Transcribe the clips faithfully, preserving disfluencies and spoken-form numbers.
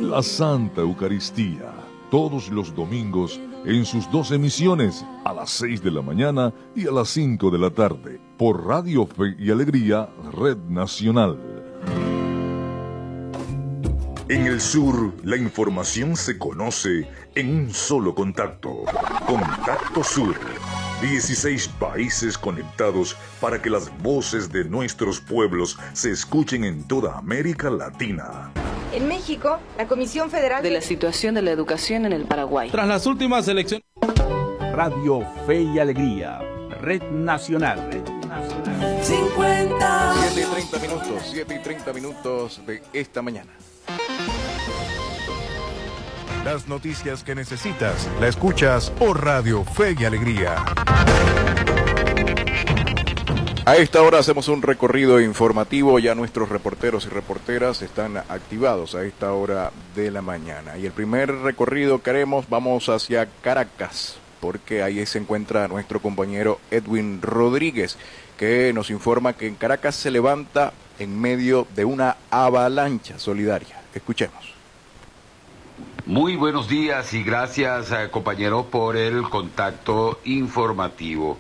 la Santa Eucaristía, todos los domingos en sus dos emisiones, a las seis de la mañana y a las cinco de la tarde, por Radio Fe y Alegría, Red Nacional. En el sur, la información se conoce en un solo contacto. Contacto Sur. dieciséis países conectados para que las voces de nuestros pueblos se escuchen en toda América Latina. En México, la Comisión Federal de la situación de la educación en el Paraguay. Tras las últimas elecciones... Radio Fe y Alegría, Red Nacional. Red Nacional. cincuenta. siete y treinta minutos, siete y treinta minutos de esta mañana. Las noticias que necesitas, la escuchas por Radio Fe y Alegría. A esta hora hacemos un recorrido informativo, ya nuestros reporteros y reporteras están activados a esta hora de la mañana. Y el primer recorrido que haremos, vamos hacia Caracas, porque ahí se encuentra nuestro compañero Edwin Rodríguez, que nos informa que en Caracas se levanta en medio de una avalancha solidaria. Escuchemos. Muy buenos días y gracias, eh, compañero, por el contacto informativo.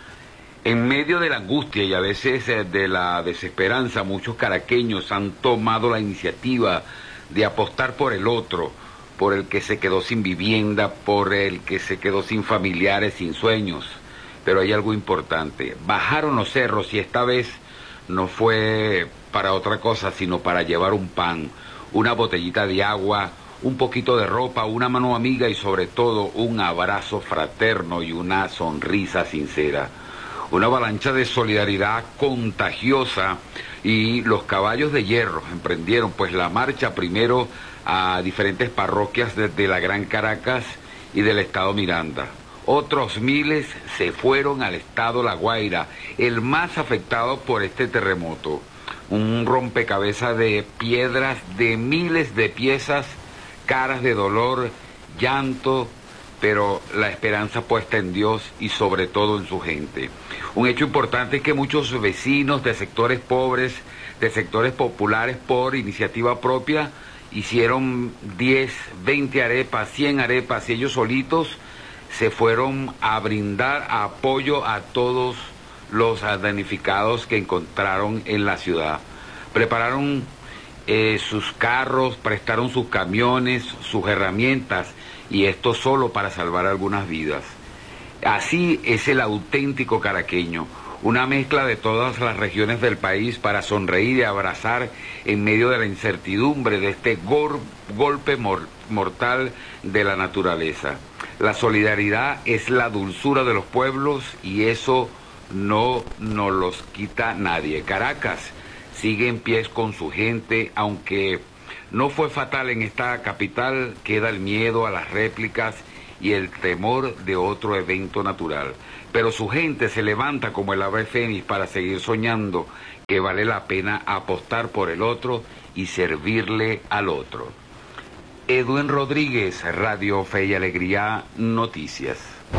En medio de la angustia y a veces eh, de la desesperanza, muchos caraqueños han tomado la iniciativa de apostar por el otro, por el que se quedó sin vivienda, por el que se quedó sin familiares, sin sueños. Pero hay algo importante, bajaron los cerros y esta vez no fue para otra cosa, sino para llevar un pan, una botellita de agua, un poquito de ropa, una mano amiga y sobre todo un abrazo fraterno y una sonrisa sincera. Una avalancha de solidaridad contagiosa y los caballos de hierro emprendieron pues la marcha primero a diferentes parroquias desde la Gran Caracas y del estado Miranda. Otros miles se fueron al estado La Guaira, el más afectado por este terremoto. Un rompecabezas de piedras de miles de piezas, caras de dolor, llanto, pero la esperanza puesta en Dios y sobre todo en su gente. Un hecho importante es que muchos vecinos de sectores pobres, de sectores populares por iniciativa propia, hicieron diez, veinte arepas, cien arepas y ellos solitos se fueron a brindar apoyo a todos los damnificados que encontraron en la ciudad. Prepararon eh, sus carros, prestaron sus camiones, sus herramientas, y esto solo para salvar algunas vidas. Así es el auténtico caraqueño, una mezcla de todas las regiones del país para sonreír y abrazar en medio de la incertidumbre de este gor golpe mor mortal de la naturaleza. La solidaridad es la dulzura de los pueblos y eso no nos los quita nadie. Caracas sigue en pie con su gente, aunque no fue fatal en esta capital, queda el miedo a las réplicas y el temor de otro evento natural. Pero su gente se levanta como el ave fénix para seguir soñando que vale la pena apostar por el otro y servirle al otro. Edwin Rodríguez, Radio Fe y Alegría, Noticias.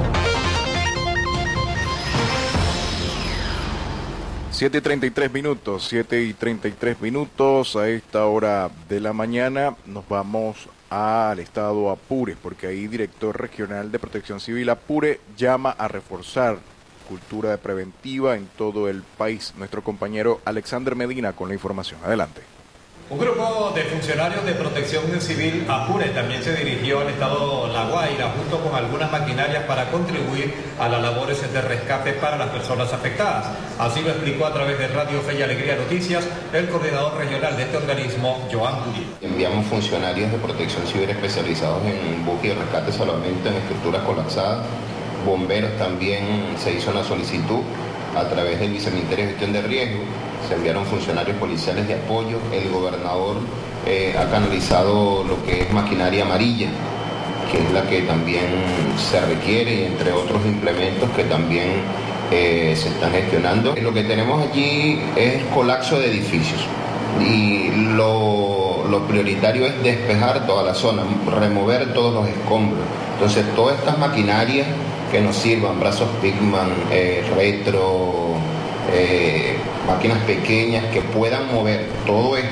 siete y treinta y tres minutos, siete y treinta y tres minutos a esta hora de la mañana. Nos vamos al estado Apure, porque ahí director regional de Protección Civil Apure llama a reforzar cultura preventiva en todo el país. Nuestro compañero Alexander Medina con la información. Adelante. Un grupo de funcionarios de Protección Civil Apure también se dirigió al estado La Guaira junto con algunas maquinarias para contribuir a las labores de rescate para las personas afectadas. Así lo explicó a través de Radio Fe y Alegría Noticias el coordinador regional de este organismo, Joan Guri. Enviamos funcionarios de Protección Civil especializados en búsqueda y rescate solamente en estructuras colapsadas. Bomberos también se hizo una solicitud a través del Viceministerio de Gestión de Riesgo. Se enviaron funcionarios policiales de apoyo. El gobernador eh, ha canalizado lo que es maquinaria amarilla, que es la que también se requiere, y entre otros implementos que también eh, se están gestionando. Lo que tenemos allí es colapso de edificios y lo, lo prioritario es despejar toda la zona, remover todos los escombros. Entonces todas estas maquinarias que nos sirvan, brazos Pigman, eh, retro, eh, máquinas pequeñas que puedan mover todo esto,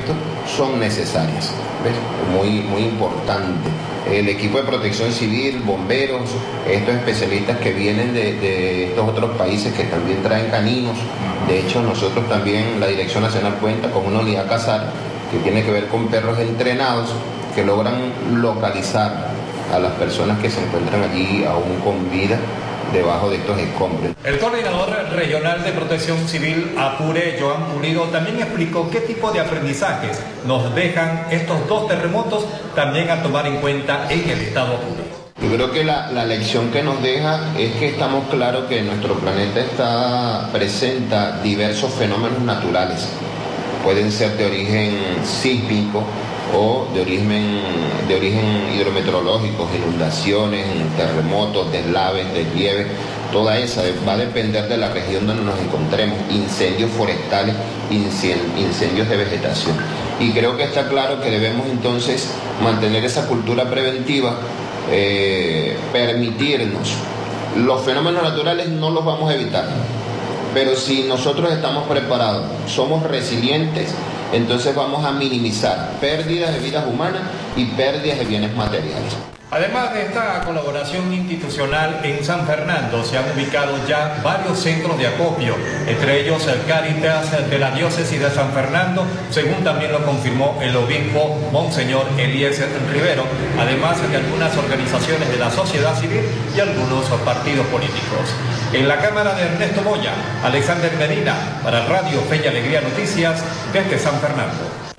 son necesarias. ¿Ves? Muy, muy importante. El equipo de protección civil, bomberos, estos especialistas que vienen de, de estos otros países que también traen caninos. De hecho, nosotros también, la Dirección Nacional cuenta con una unidad CASAR que tiene que ver con perros entrenados que logran localizar a las personas que se encuentran allí aún con vida debajo de estos escombros. El coordinador regional de protección civil Apure, Joan Pulido, también explicó qué tipo de aprendizajes nos dejan estos dos terremotos, también a tomar en cuenta en el estado Apure. Yo creo que la, la lección que nos deja es que estamos claros que nuestro planeta está, presenta diversos fenómenos naturales. Pueden ser de origen sísmico o de origen, de origen hidrometeorológico, inundaciones, terremotos, deslaves, deslieves. Toda esa va a depender de la región donde nos encontremos, incendios forestales, incendios de vegetación. Y creo que está claro que debemos entonces mantener esa cultura preventiva, eh, permitirnos. Los fenómenos naturales no los vamos a evitar, pero si nosotros estamos preparados, somos resilientes, entonces vamos a minimizar pérdidas de vidas humanas y pérdidas de bienes materiales. Además de esta colaboración institucional, en San Fernando se han ubicado ya varios centros de acopio, entre ellos el Cáritas de la Diócesis de San Fernando, según también lo confirmó el obispo Monseñor Eliezer Rivero, además de algunas organizaciones de la sociedad civil y algunos partidos políticos. En la cámara de Ernesto Moya, Alexander Medina, para Radio Fe y Alegría Noticias, desde San Fernando.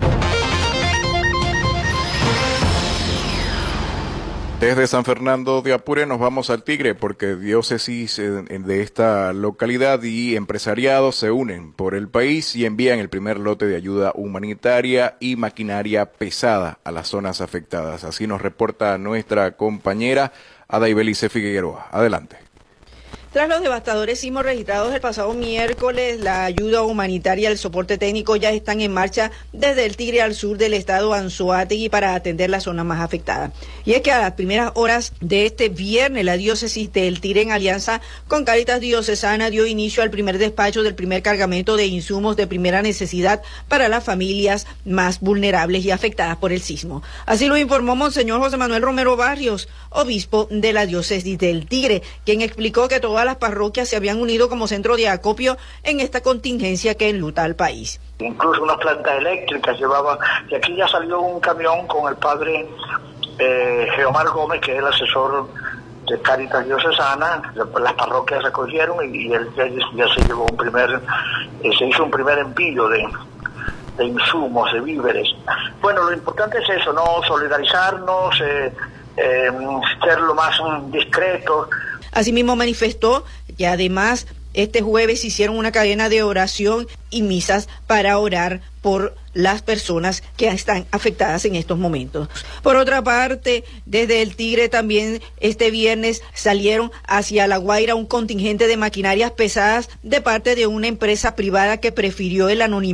Desde San Fernando de Apure nos vamos al Tigre porque diócesis de esta localidad y empresariados se unen por el país y envían el primer lote de ayuda humanitaria y maquinaria pesada a las zonas afectadas. Así nos reporta nuestra compañera Adaibelice Figueroa. Adelante. Tras los devastadores sismos registrados el pasado miércoles, la ayuda humanitaria y el soporte técnico ya están en marcha desde el Tigre al sur del estado Anzoátegui para atender la zona más afectada. Y es que a las primeras horas de este viernes, la diócesis del Tigre, en alianza con Cáritas Diocesana, dio inicio al primer despacho del primer cargamento de insumos de primera necesidad para las familias más vulnerables y afectadas por el sismo. Así lo informó Monseñor José Manuel Romero Barrios, obispo de la diócesis del Tigre, quien explicó que todas las parroquias se habían unido como centro de acopio en esta contingencia que enluta al país. Incluso unas plantas eléctricas llevaban, y aquí ya salió un camión con el padre eh, Geomar Gómez, que es el asesor de Cáritas Diocesana. Las parroquias recogieron y, y él ya, ya se llevó un primer, eh, se hizo un primer envío de, de insumos, de víveres. Bueno, lo importante es eso, no solidarizarnos, eh, eh, ser lo más um, discretos. Asimismo manifestó que además este jueves hicieron una cadena de oración y misas para orar por las personas que están afectadas en estos momentos. Por otra parte, desde el Tigre también este viernes salieron hacia La Guaira un contingente de maquinarias pesadas de parte de una empresa privada que prefirió el anonimato